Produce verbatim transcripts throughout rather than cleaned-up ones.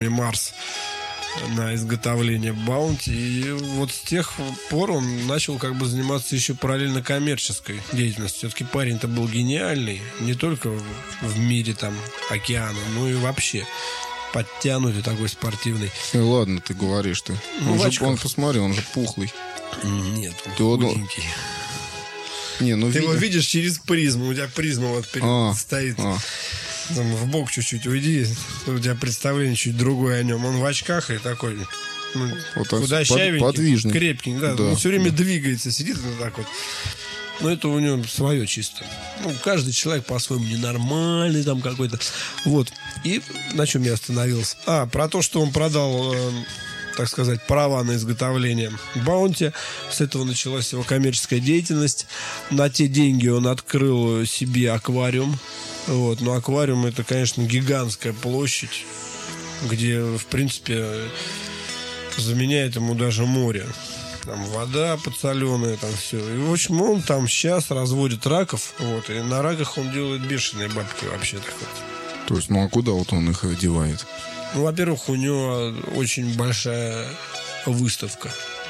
Марс на изготовление Баунти. И вот с тех пор он начал как бы заниматься еще параллельно коммерческой деятельностью. Все-таки парень-то был гениальный. Не только в мире там океана, но и вообще подтянутый такой спортивный. Ну ладно, ты говоришь ты. Ну, он, же, он, посмотри, он же пухлый. Нет, ты он худенький. Не, ну, ты видишь... его видишь через призму. У тебя призма вот перед а, стоит. А. Там, в бок чуть-чуть уйди. У тебя представление чуть другое о нем. Он в очках и такой... Ну, вот худощавенький, под, подвижный. Крепкий, да, да. Он все время двигается, сидит вот так вот. Но это у него свое чисто. Ну, каждый человек по-своему ненормальный там какой-то. Вот. И на чем я остановился? А, про то, что он продал, э, так сказать, права на изготовление Баунти. С этого началась его коммерческая деятельность. На те деньги он открыл себе аквариум. Вот. Но аквариум — это, конечно, гигантская площадь, где, в принципе, заменяет ему даже море. Там вода подсоленая, там все. И, в общем, он там сейчас разводит раков. Вот, и на раках он делает бешеные бабки вообще так вот. То есть, ну а куда вот он их одевает? Ну, во-первых, у него очень большая выставка.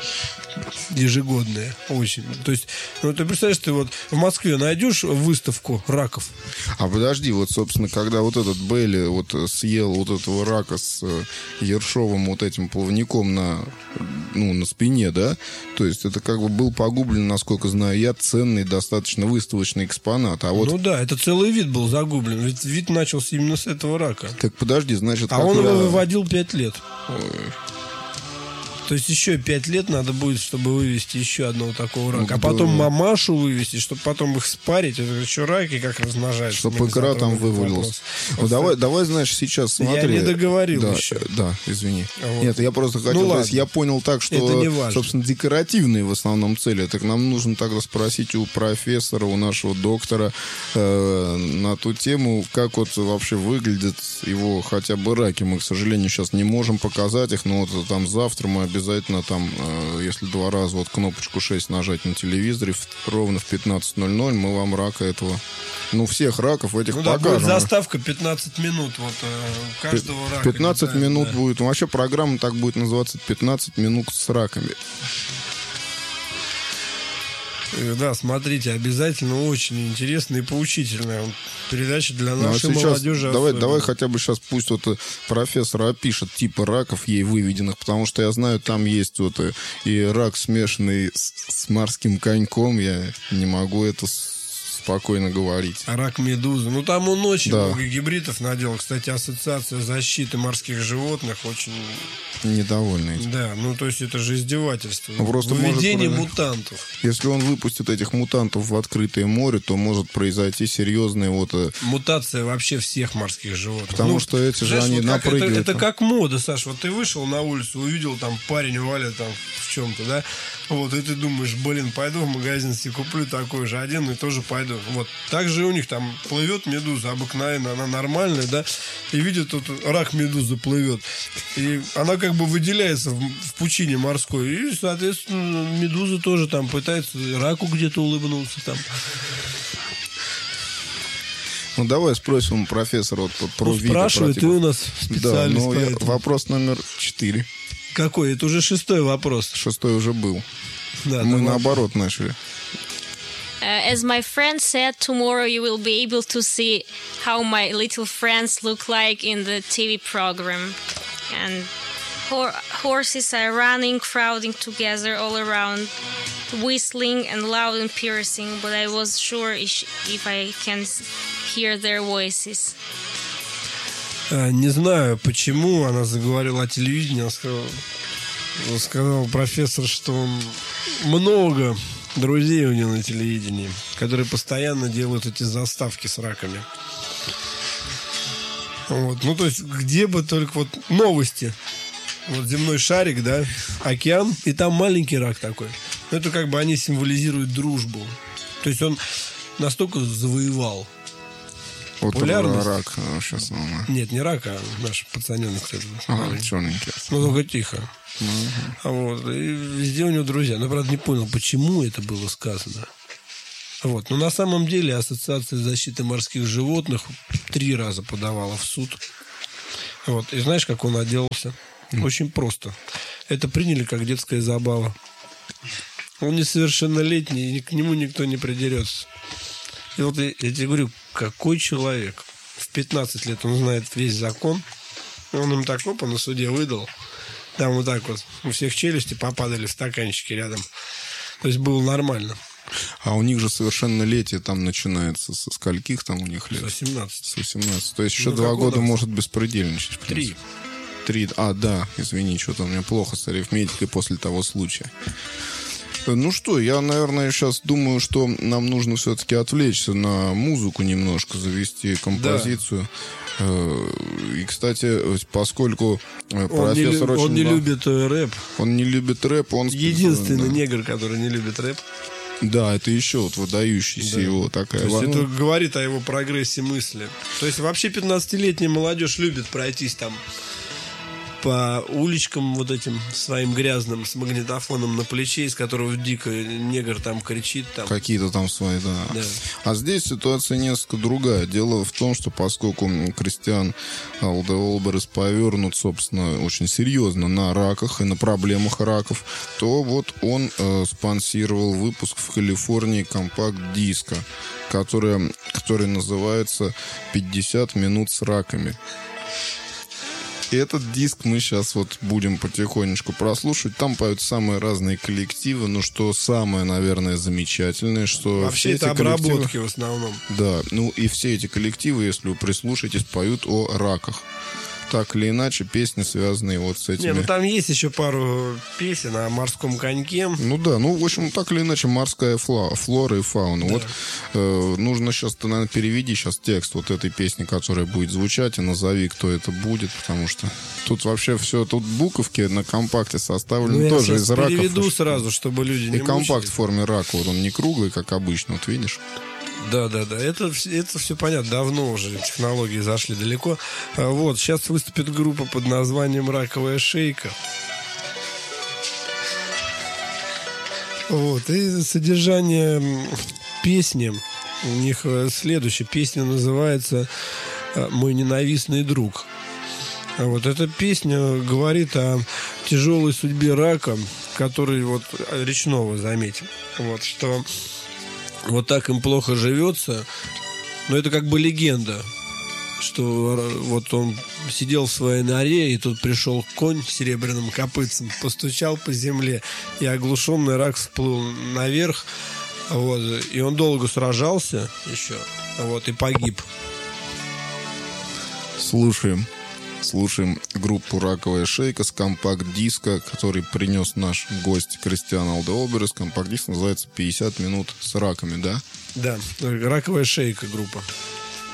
Ежегодная, очень. То есть, ну, ты представляешь, ты вот в Москве найдешь выставку раков? А подожди, вот, собственно, когда вот этот Бейли вот съел вот этого рака с ершовым вот этим плавником на, ну, на спине, да, то есть это как бы был погублен, насколько знаю я, ценный достаточно выставочный экспонат. А вот... Ну да, это целый вид был загублен, ведь вид начался именно с этого рака. Так подожди, значит... А он я... его выводил пять лет. Ой. То есть еще пять лет надо будет, чтобы вывести еще одного такого рака. Ну, а потом да. мамашу вывести, чтобы потом их спарить. Это еще раки как размножаются. Чтобы икра там вывалилась. Ну, давай, давай, знаешь, сейчас смотри. Я не договорил да, еще. Да, извини. Вот. Нет, я просто хотел... Ну, то есть я понял так, что, собственно, декоративные в основном цели. Так нам нужно тогда спросить у профессора, у нашего доктора э, на ту тему, как вот вообще выглядят его хотя бы раки. Мы, к сожалению, сейчас не можем показать их, но вот там завтра мы обязательно там, э, если два раза вот кнопочку шесть нажать на телевизоре, в, ровно в пятнадцать ноль ноль мы вам рака этого, ну, всех раков этих ну, покажем. Да, будет заставка пятнадцать минут вот э, каждого рака. пятнадцать минут да. будет. Вообще программа так будет называться пятнадцать минут с раками. Да, смотрите, обязательно очень интересная и поучительная передача для нашей ну, а сейчас молодежи. Давай, давай хотя бы сейчас пусть вот профессор опишет типы раков ей выведенных, потому что я знаю, там есть вот и рак, смешанный с, с морским коньком. Я не могу это спокойно говорить. А рак медузы. Ну, там он очень да. много гибридов наделал. Кстати, Ассоциация защиты морских животных очень... недовольны этим. Да, ну, то есть это же издевательство. Ну, просто выведение может... мутантов. Если он выпустит этих мутантов в открытое море, то может произойти серьезная вот... мутация вообще всех морских животных. Потому ну, что эти же, знаешь, они вот напрыгивают. Это, это как мода, Саш. Вот ты вышел на улицу, увидел там парень валит там в чем-то, да? Вот, и ты думаешь, блин, пойду в магазин себе куплю такой же, одену и тоже пойду. Вот. Так же у них там плывет медуза обыкновенно, она нормальная, да? И видит, тут рак медузы плывет. И она как бы выделяется в, в пучине морской. И, соответственно, медуза тоже там пытается раку где-то улыбнуться там. Ну, давай спросим профессора вот, про ну, виды. Спрашивай, ты у нас специалист. Да, ну, я, вопрос номер четыре. Какой? Это уже шестой вопрос. Шестой уже был. Да, мы давай. наоборот начали. Uh, as my friend said, tomorrow you will be able to see how my little friends look like in the T V program. And ho- horses are running, crowding together all around, whistling and loud and piercing, but I was sure if, if I can hear their voices. Не знаю, почему она заговорила о телевидении. Она сказала, сказал профессор, что много друзей у него на телевидении, которые постоянно делают эти заставки с раками. Вот. Ну, то есть, где бы только вот новости. Вот земной шарик, да, океан, и там маленький рак такой. Это как бы они символизируют дружбу. То есть он настолько завоевал вот популярность. Рак сейчас. Нет, не рак, а наш пацаненок. Ага, черненький. Ну, только тихо. Uh-huh. Вот. И везде у него друзья. Но, правда, не понял, почему это было сказано. Вот. Но на самом деле Ассоциация защиты морских животных три раза подавала в суд Вот. И знаешь, как он отделался? Mm. Очень просто. Это приняли как детская забава. Он несовершеннолетний, и к нему никто не придерется. И вот я, я тебе говорю, какой человек? В пятнадцать лет он знает весь закон. Он им так опа на суде выдал. Там вот так вот у всех челюсти попадали в стаканчики рядом. То есть было нормально. А у них же совершеннолетие там начинается со скольких там у них лет? С восемнадцати. С восемнадцати. То есть еще ну, два года он может беспредельничать. Три. Три. А, да, извини, что-то у меня плохо с арифметикой после того случая. Ну что, я, наверное, сейчас думаю, что нам нужно все-таки отвлечься на музыку немножко, завести композицию. Да. И, кстати, поскольку он профессор не, очень... Он не любит рэп. Он не любит рэп. Он единственный да. негр, который не любит рэп. Да, это еще вот выдающийся да. его такая... То есть это говорит о его прогрессе мысли. То есть вообще пятнадцатилетняя молодежь любит пройтись там по уличкам вот этим своим грязным с магнитофоном на плече, из которого дико негр там кричит. Там. Какие-то там свои, да. да. А здесь ситуация несколько другая. Дело в том, что поскольку Кристиан Алдеолберес повернут, собственно, очень серьезно на раках и на проблемах раков, то вот он э, спонсировал выпуск в Калифорнии компакт-диска, который, который называется «пятьдесят минут с раками». И этот диск мы сейчас вот будем потихонечку прослушивать. Там поют самые разные коллективы. Ну, что самое, наверное, замечательное, что вообще все это эти обработки коллективы... в основном. Да, ну и все эти коллективы, если вы прислушаетесь, поют о раках. Так или иначе, песни, связанные вот с этими... Не, ну там есть еще пару песен о морском коньке. Ну да, ну, в общем, так или иначе, морская фла... флора и фауна. Да. Вот э, нужно сейчас, ты, наверное, переведи сейчас текст вот этой песни, которая будет звучать, и назови, кто это будет, потому что тут вообще все, тут буковки на компакте составлены ну, тоже из раков. Я переведу сразу, чтобы люди не И компакт мучились. В форме рака, вот он не круглый, как обычно, вот видишь? Да, да, да. Это, это все понятно. Давно уже технологии зашли далеко. Вот, сейчас выступит группа под названием «Раковая шейка». Вот. И содержание песни у них следующее. Песня называется «Мой ненавистный друг». Вот эта песня говорит о тяжелой судьбе рака, который вот речного, заметим. Вот, что вот так им плохо живется. Но это как бы легенда, что вот он сидел в своей норе, и тут пришел конь с серебряным копытцем, постучал по земле, и оглушенный рак всплыл наверх. Вот, и он долго сражался еще, вот, и погиб. Слушаем. Слушаем группу «Раковая шейка» с компакт-диска, который принес наш гость Кристиан Алдеолберес. Компакт-диск называется «пятьдесят минут с раками», да? Да, «Раковая шейка» группа.